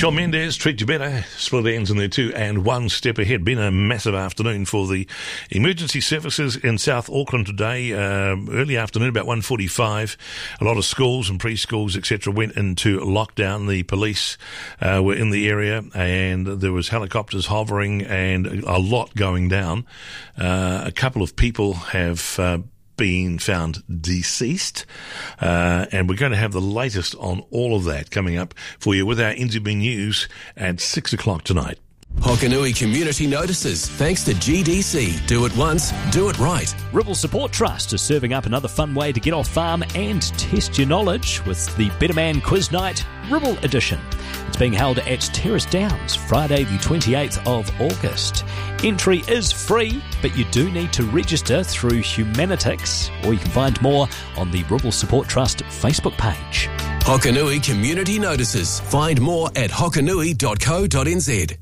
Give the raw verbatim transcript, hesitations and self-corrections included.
Shawn Mendes, Treat You Better, split ends in there too, and One Step Ahead. Been a massive afternoon for the emergency services in South Auckland today. Um, early afternoon, about one forty-five. A lot of schools and preschools, et cetera, went into lockdown. The police uh, were in the area, and there was helicopters hovering and a lot going down. Uh, a couple of people have uh, been found deceased, uh, and we're going to have the latest on all of that coming up for you with our N Z B News at six o'clock tonight. Hokanui Community Notices, thanks to G D C. Do it once, do it right. Ribble Support Trust is serving up another fun way to get off farm and test your knowledge with the Better Man Quiz Night Ribble Edition. It's being held at Terrace Downs, Friday the twenty-eighth of August. Entry is free, but you do need to register through Humanitix, or you can find more on the Ribble Support Trust Facebook page. Hokanui Community Notices. Find more at hokanui dot co dot n z.